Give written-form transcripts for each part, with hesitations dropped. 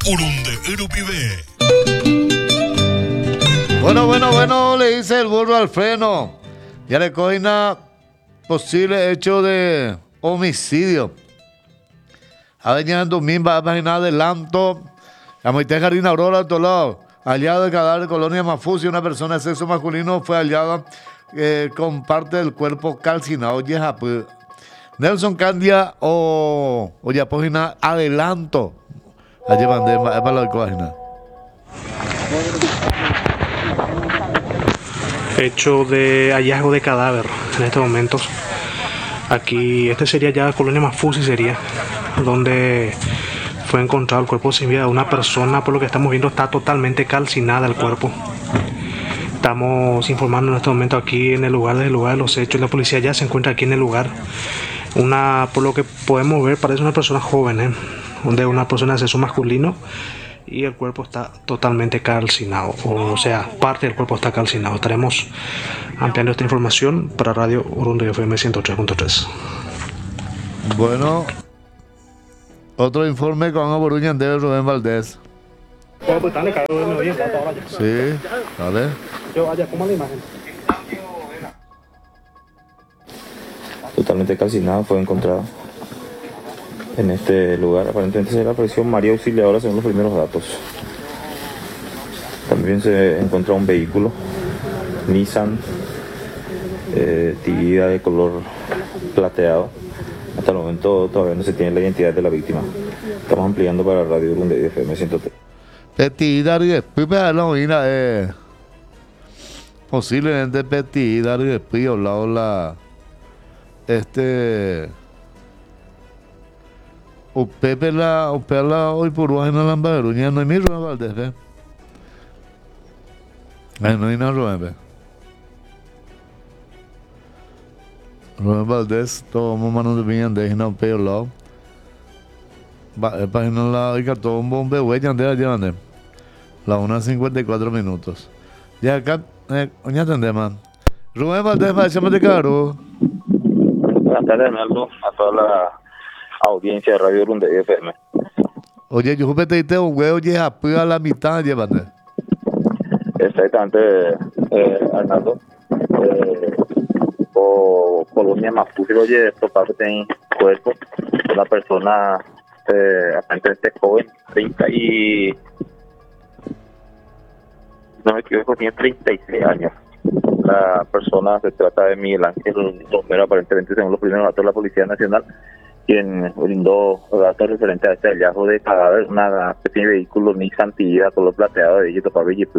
Urunde Erupibe. Bueno, le dice el burro al freno. Ya le coge una posible hecho de homicidio. Avenida Domingo, va a imaginar adelanto. La Moité Jardín Aurora, a todos lados. Hallado de cadáver de Colonia Mafusi, una persona de sexo masculino fue hallada con parte del cuerpo calcinado. Nelson Candia o ya página adelanto. Allí mandé para la página. Hecho de hallazgo de cadáver en estos momentos. Aquí, este sería ya Colonia Mafusi, sería donde fue encontrado el cuerpo sin vida de una persona. Por lo que estamos viendo, está totalmente calcinada el cuerpo. Estamos informando en este momento aquí en el lugar de los hechos. La policía ya se encuentra aquí en el lugar. Por lo que podemos ver, parece una persona joven, de una persona de sexo masculino, y el cuerpo está totalmente calcinado, o sea, parte del cuerpo está calcinado. Estaremos ampliando esta información para Radio Urunde FM 103.3. Bueno, otro informe con Boruña de Rubén Valdés. Sí, vale. Totalmente calcinado, fue encontrado en este lugar. Aparentemente se le apareció María Auxiliadora según los primeros datos. También se encontró un vehículo Nissan Tigida de color plateado. Hasta el momento todavía no se tiene la identidad de la víctima. Estamos ampliando para Radio Urunde FM 103. Petida y después posiblemente Petida y después hablado o Pepe la hoy por hoy en la Lambaruña no hay mi Rubén Valdés, no hay nada Rubén, Rubén Valdés, todo manos de viñan de no peo lado. Para no la y todo un bombe huella de allá la 1:54 minutos. Ya acá ya atendemos. Rubén Valdés, va a llamarme caro. Buenas tardes, Arnaldo, a toda la audiencia de Radio Urunde FM. Oye, yo te diste un huevo y a la mitad, llévate. Exactamente, Arnaldo. O Colonia Mafusi, oye, esto parte en cuerpo. Una persona aparentemente joven, 30 y... no me equivoco, tiene 36 años. La persona se trata de Miguel Ángel Romero, aparentemente según los primeros datos de la Policía Nacional, quien brindó datos referentes a este hallazgo de cadáver, una pequeña vehículo Nissan Tigida color plateado de Yito Pablo y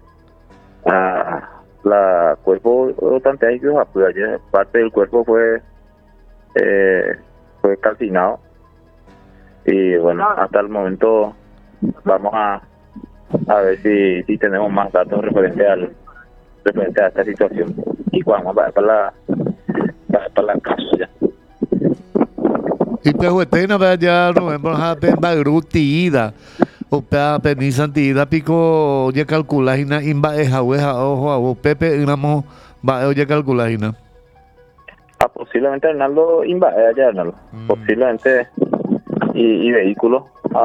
la cuerpo bastante años, parte del cuerpo fue calcinado y bueno, hasta el momento vamos a ver si tenemos más datos referente a esta situación y vamos a para la caso ya. Y pehuetena vea ya Rubén Borja Bagruti o peni santida pico ya calculagina imba ejaweja ojo a Pepe inamo va ya calculagina. Posiblemente Arnaldo imba allá Arnaldo. Posiblemente y vehículo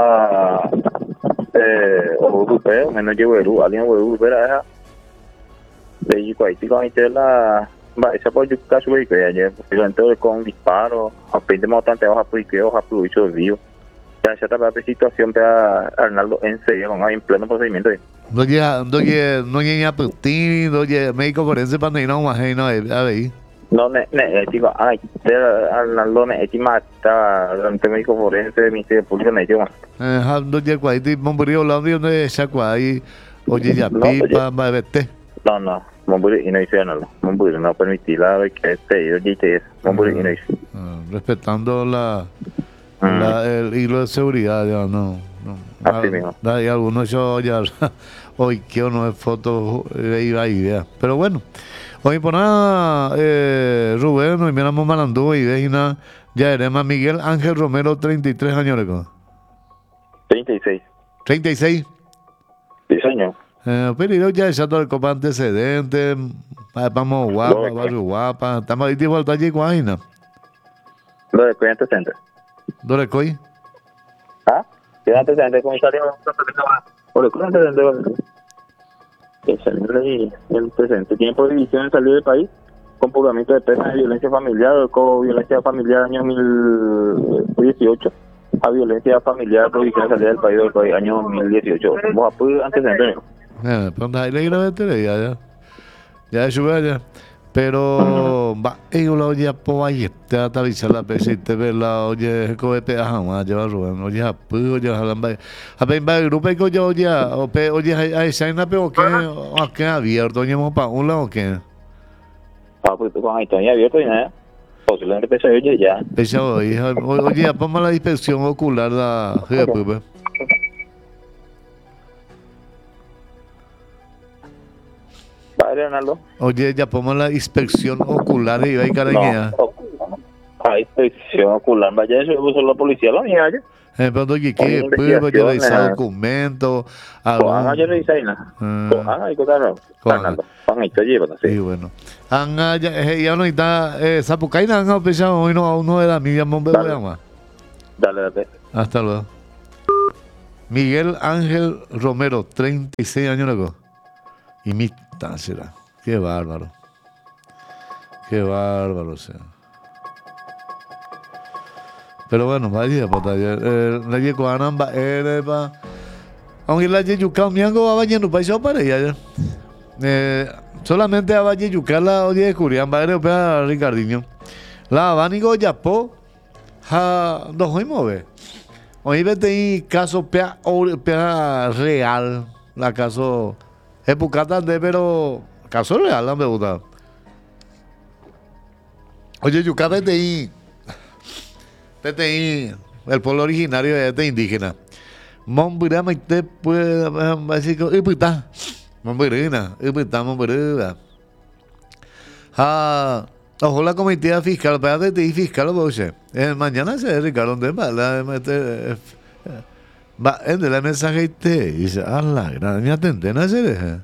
o europeo menos llevo alguien europea de Yicuaiti con la esa por yuca su vehículo ya posiblemente con disparo a pinte bastante baja porque hoja fluido vivo ya está la situación para Arnaldo enseguida con en pleno procedimiento no llega Putin no llega médico forense para ir a un ajeno a ver no digo Arnaldo mata durante médico forense de Ministerio Público no llega no llega Cuaiti Momburio la no es Chacuay oye ya pipa va a verte no Momburi y no dice Arnaldo. Momburi no permitir la que te Momburi y no dice. Respetando el hilo de seguridad, ya no. Así mismo. Hay algunos yo ya hoy que no es foto iba idea. Pero bueno, hoy por nada Rubén, hoy miramos Malandú y Vejina, ya erema Miguel Ángel Romero, 33 años le 36. 36. 10 años. Pero ya todo el copa antecedente, vamos guapa, barrio guapa, estamos ahí de vuelta allí guayna. Lo de Coy antecedente. ¿Dónde coy? ¿Ah? Tiene antecedentes de comisario, por el antecedente que salió el presente tiene prohibición de salir del país con purgamiento de pena de violencia familiar o violencia familiar año 2018 a violencia familiar, prohibición de salir del país año 2018. Vos a antecedentes. Pues ahí le grabé ya sube allá. Pero va, lo oye po ahí te atavisa la pese te ve la oye ko pe jamás lleva Rubén oye oye jalan va grupo que oye oye hay saina pero que abierto oye mo pa un lado que Pues con ahí está abierto y nada. Posiblemente pese oye ya. pese oye ponme la inspección ocular la pues. Padre Ronaldo. Oye, ya ponemos la inspección ocular y va a ir carañea. No, la inspección ocular, vaya, eso usa la policía, la mía, ya. Pronto que pues yo revisar documentos. Cojan, yo revisar nada. Cojan, ahí con Fernando. Cojan, ahí te llevan, así. Sí, bueno. Ya no está, Zapucaina, han pensado hoy no a uno de la mía, Mombe, Dale. Hasta luego. Miguel Ángel Romero, 36 años luego. Imita, será. Qué bárbaro. Qué bárbaro, o sea. Pero bueno, vaya, patalla. La lleco anamba, aunque la yuca miango va yendo paisa para ella. Solamente a valle yuca la oye de Curián, va a Ricardinho. La abanigo yapo, ha, dos hoy move. Hoy vete caso pea real, la caso. Época de pero caso real me gusta. Oye, yuca TTI, el pueblo originario de indígena. Mombirama y te puede decir que ipita, Mombirina, Mombirina. Ojo la comitiva fiscal, para TTI fiscal, oye, mañana se Ricardo de va en el mensaje te dice a la gran atenten a hacer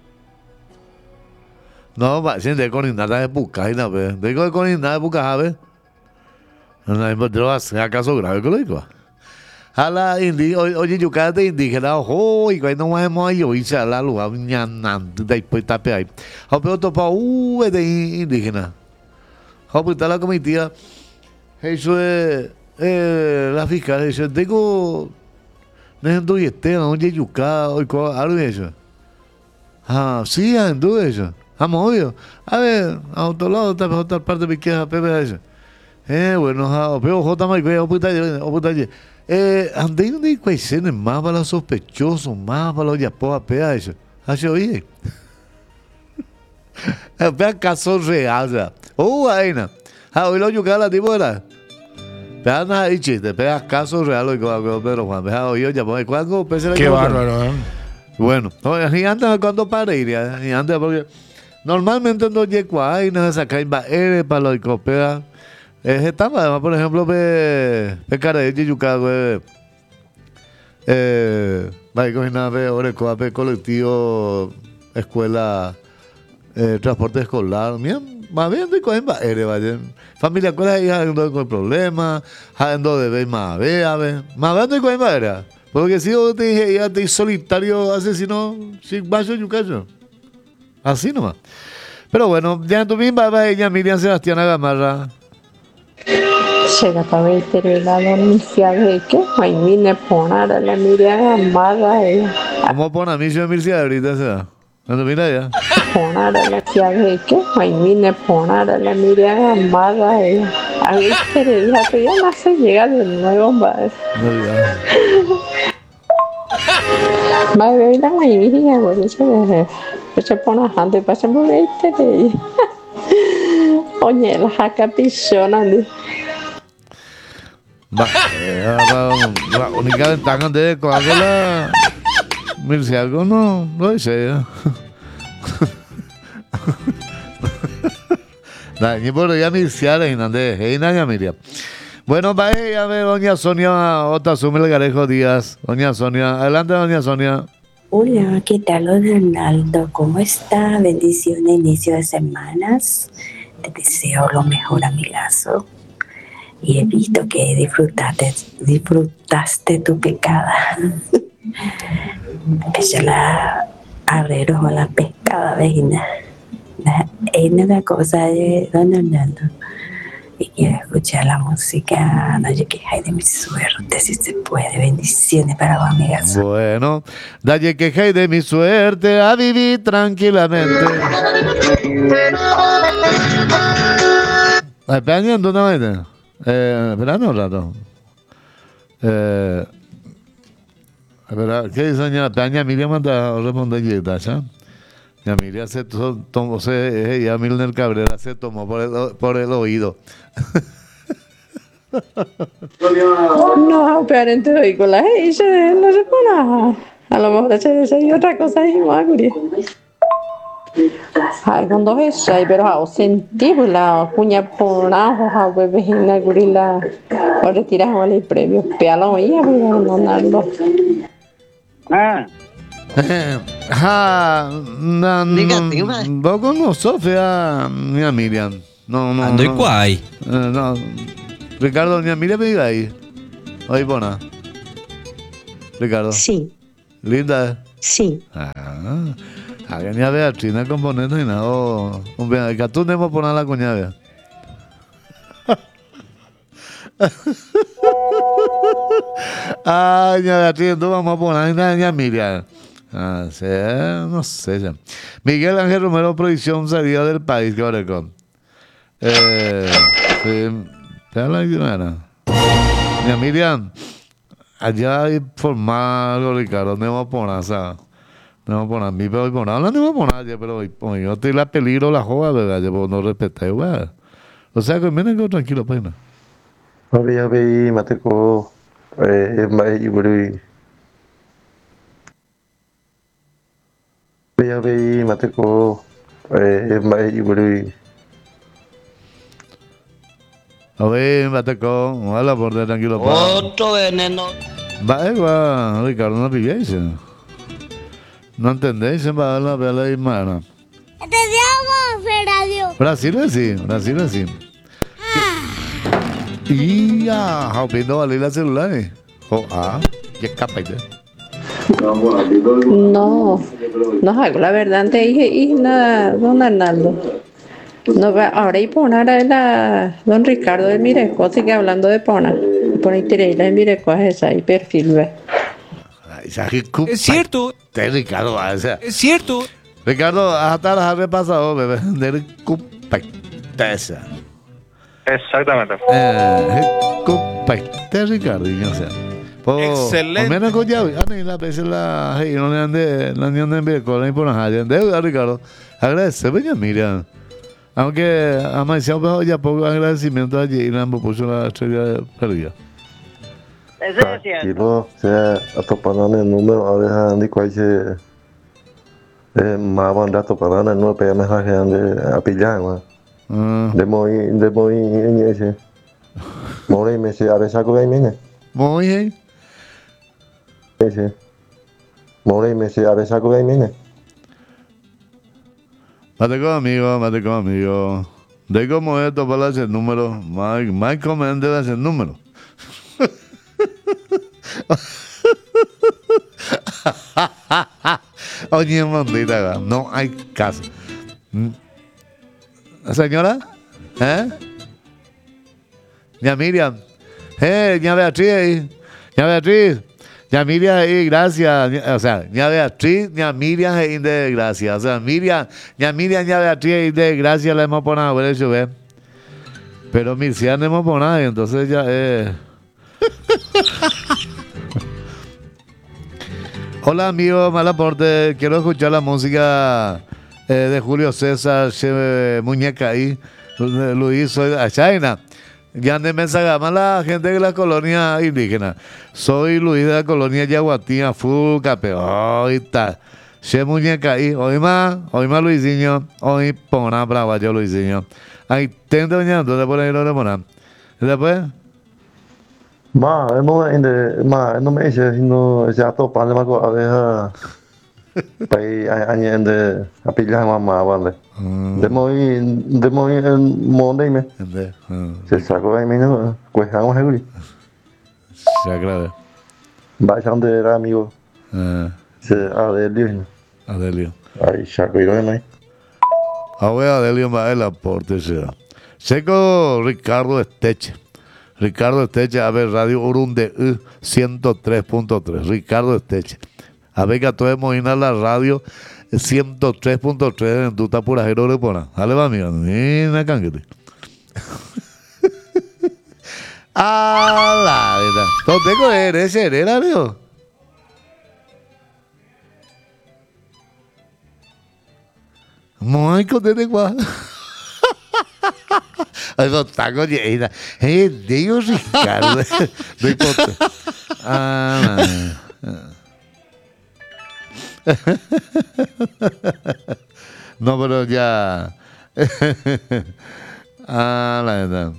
no va sin de con nada de buscar y nada de con nada de buscar a ver no hay más acaso grave que lo digo a la oye yo cada te indígena ojo y cuando no hemos ahí hoy se la luz mañana después tape ahí a pero topa de indígena a pues la comitiva eso es la fiscal eso tengo no y oye yuca hoy algo de eso sí ando eso obvio a ver a otro lado otra parte me queda pepe eso bueno pero jota más que puta andei no de conhecer más para los sospechosos más para los yapoa pea eso así oye pea caso real ya ahí na hoy lo yuca la tipo era pega nada y chiste, pega caso real hoy con Pedro Juan. Pega hoy ya pues cuando pese qué bárbaro, Bueno, y antes cuando pareiría, y antes porque normalmente no llego ahí, no se saca para los copea. Estaba además, por ejemplo, cara de yucago va a coger nada orecoa colectivo escuela transporte escolar, bien más bien de coger vaya familia cuál es ando con problemas ando de ver más ver de coger porque si yo te dije ya te solitario asesino sin vaso yucayo así nomás pero bueno ya tu misma va ella Miriam Sebastiana Gamarra llega para ver la denuncia de que ay vine poner a la Miriam Gamarra ¿cómo pone a mí yo Mircia ahorita se da? Cuando mira ya poner a la de que ay vine poner a la Miriam Gamarra a ver pero ya no se llega de nuevo más mai với đăng này như thế nào vậy chứ sẽ pone hantu pasa por este oye la jaca pisona la única ventaja de Coca-Cola Mirce algo no lo dice ni por ya Mirciara y Nande ya Miriam. Bueno, vaya a ver, doña Sonia Otasume Garejo Díaz. Doña Sonia, adelante, doña Sonia. Hola, ¿qué tal, Ronaldo? ¿Cómo está? Bendiciones, inicio de semanas. Te deseo lo mejor, amigazo. y he visto que disfrutaste tu pecada. Empecé a abrir o la pescada, vecina. Es una cosa de Don Hernando. Y quiero escuchar la música. No yo queja de mi suerte, si se puede. Bendiciones para vos, amigas. Bueno, dalle queja y de mi suerte a vivir tranquilamente. Peña, ¿dónde va? Verano un rato. Espera, ¿qué dice doña Peña? Miriam manda a responder y ¿ya? Ya Miriam se tomó, ya Milner Cabrera se tomó por el oído. No, aparente hoy con la ella no se pone a lo mejor se dio otra cosa y más, guria. Ay, cuando es ahí, pero a sentir la cuña por abajo, a bebé en la gurila, o retirar el premio, pealo y a no. Vos con Sofía, mi Miriam. No. Ando y cuay. No. Ricardo, mi Miriam me diga ahí. Oye, bona. Ricardo. Sí, Linda. sí. Ni a Beatriz, no componente ni nada. Un catún debemos poner la cuñada. Ay, ña Beatriz, entonces vamos a poner ña Miriam. No sé ya. Miguel Ángel Romero, Prohibición, salida del país, que ahora con. Sí, te habla de una. Ña Miriam, allá hay formal, Ricardo, no vamos a poner, o sea. No vamos a poner a mí, pero no vamos a poner, pero yo te la peligro la joda, ¿verdad? Yo no respeté, güey. O sea, que menos que tranquilo, pues, ¿no? Había veí, mateco, más y buri. Había veí, mateco, más y buri. A ver, mateco, ojalá por de tranquilo, pues. Otro veneno. Va, Ricardo, no pilláis. No entendéis, va a la vela y mana. Entendemos, Radio. Brasil es así. Y ya, viendo a la celular. Qué capa. No, la verdad, antes dije, nada, don Arnaldo. No, ahora y poner a la don Ricardo de Mireco, sigue hablando de poner. Poner Tirela de Mireco es esa, y perfil, ve. Es cierto. Ricardo, o sea. Es cierto. Ricardo, hasta las repasado, bebé. De competeza. Exactamente. Competeza, Ricardo, o sea. Excelente. Menos con llave. La veces la no le ande la unión de Mireco, por la deuda, Ricardo. Agradece, doña Miriam. Aunque amaneció ya poco agradecimiento allí y la puso la estrella perdida. Eso es cierto. Tranquilo, o sea, atoparon el número, a veces Andy Quaise, más van a topar el número, pero mensaje de a pillar, de muy en ese. More me se a veces algo de mí, Muy ese. More me se a veces algo de mí. Mate conmigo. De cómo esto para hacer número, más comende de hacer número. Oye, mandita, no hay caso. Señora, ña Miriam, ña Beatriz, ña Miriam ahí, gracias, o sea, ña Beatriz, ña Miriam ahí de gracias, o sea, ña Beatriz ahí de gracias la hemos ponido por eso, ¿ves? Pero Mircea no hemos ponido, entonces ya Hola amigo Malaporte, quiero escuchar la música de Julio César, Muñeca ahí, Luis, soy a China. Ya de Mensagama, la gente de la colonia indígena. Soy Luis de la colonia Yaguatía, full campeón y tal. Che Muñeca ahí, hoy más Luisinho, hoy pona brava yo Luisinho. Ahí tengo doñando de por ahí lo de Mona. ¿Y después? No me dice, no, ya topan, a veces Pai añende a pillar mamá, vale. De muy en monde me. Se sacó ahí mismo, pues vamos a ver. Se agrade. Vayan de era amigo. Se Adelio. Adelio. Ahí sacó y no hay. Adelio va el aporte será. Seco Ricardo Esteche. Ricardo Esteche, a ver, Radio Urunde 103.3. Ricardo Esteche. A ver, que todos imaginar la radio 103.3 en tu tapurajero de pona. Dale, va, amigo. Mira, canguete. La verdad. ¿Dónde coger ese era, amigo? Muy contento, guau. Ay, no taco llena. Dios, Ricardo. De cote. No, pero ya. La verdad.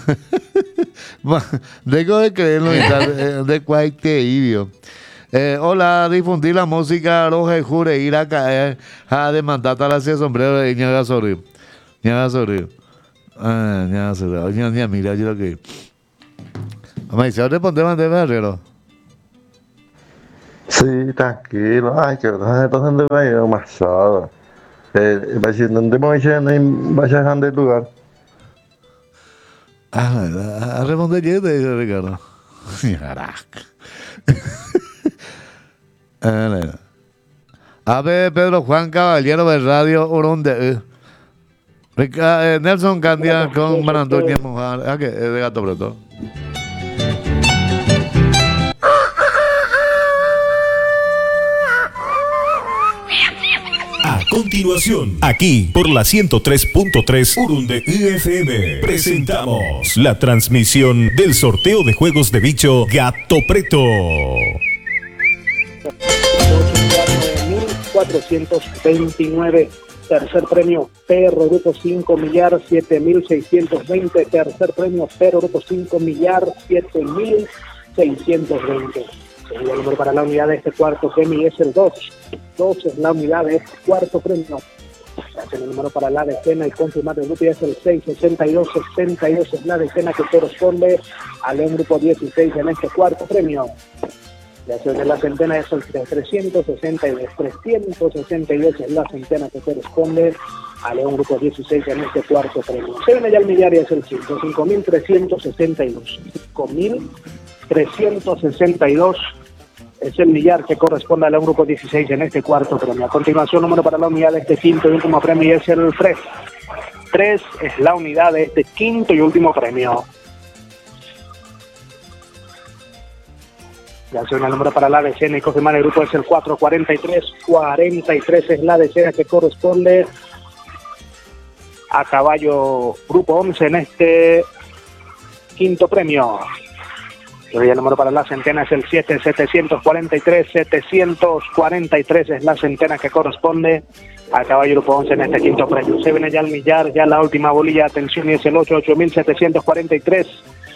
Dejo de creerlo de cualquier idio. Hola, difundir la música roja y jure ir a caer a demandar a la sombrero de Ñaga Sorrio. Ñaga Sorrio. Ñaga Sorrio. Ñaga, mira, yo lo que. Me dice, respondemos de Herrero. Sí, tranquilo. Ay, que entonces va a ir demasiado. Va a ser donde me va a dejar del lugar. A responder yo te dice Ricardo. A ver, Pedro Juan Caballero de Radio Urunde. Nelson Candia con Marandoña Mujer. ¿Qué? De Gato Preto. A continuación, aquí por la 103.3 Urunde FM, presentamos la transmisión del sorteo de juegos de bicho Gato Preto. 429. Tercer premio Perro Grupo 5 millar 7.620. Tercer premio Perro Grupo 5 millar 7.620. El número para la unidad de este cuarto premio es el 2. 2 es la unidad de este cuarto premio. El número para la decena y confirmado del grupo es el 6. 62. 62 es la decena que corresponde al grupo 16 en este cuarto premio. La acción de la centena es el 362. 362 es la centena que corresponde a León Grupo 16 en este cuarto premio. Se viene ya el millar y es el 5. 5.362. 5.362 es el millar que corresponde a León Grupo 16 en este cuarto premio. A continuación, número para la unidad de este quinto y último premio es el 3. 3 es la unidad de este quinto y último premio. La acción el número para la decena y confirmar el grupo es el 443. 43 es la decena que corresponde a caballo grupo 11 en este quinto premio. Y el número para la centena es el 7. 743. 743 es la centena que corresponde a caballo grupo 11 en este quinto premio. Se viene ya el millar, ya la última bolilla, atención, y es el 8. 8.743.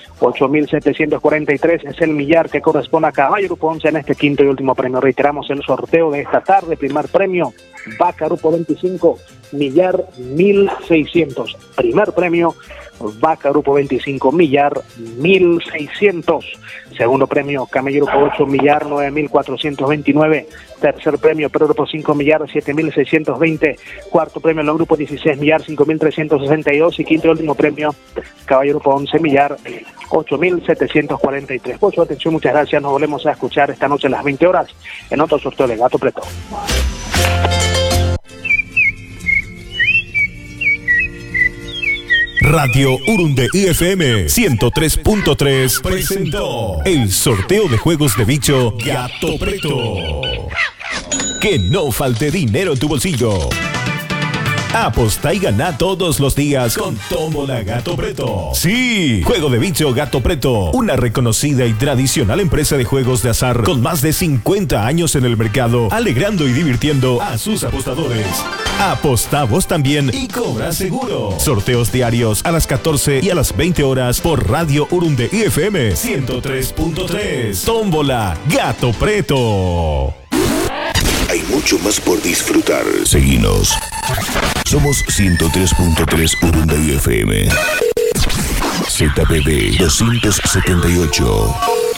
8.743 es el millar que corresponde a caballo grupo 11 en este quinto y último premio. Reiteramos el sorteo de esta tarde. Primer premio, vaca grupo 25, millar 1.600. Primer premio, vaca grupo 25, millar 1.600. Segundo premio, camello grupo 8, millar 9.429. Tercer premio, Perro grupo 5, millar 7.620. Cuarto premio, León grupo 16, millar 5.362. Y quinto y último premio, caballo grupo 11, millar 8.743. Por su atención, muchas gracias. Nos volvemos a escuchar esta noche a las 20 horas en otro sorteo de Gato Preto. Radio Urunde FM 103.3 presentó el sorteo de juegos de bicho Gato Preto. Que no falte dinero en tu bolsillo. Aposta y gana todos los días con Tómbola Gato Preto. Sí, juego de bicho Gato Preto, una reconocida y tradicional empresa de juegos de azar con más de 50 años en el mercado, alegrando y divirtiendo a sus apostadores. Apostá vos también y cobra seguro. Sorteos diarios a las 14 y a las 20 horas por Radio Urunde FM 103.3. Tómbola Gato Preto. hay mucho más por disfrutar. Seguinos. Somos 103.3 Urunday FM. ZPB 278.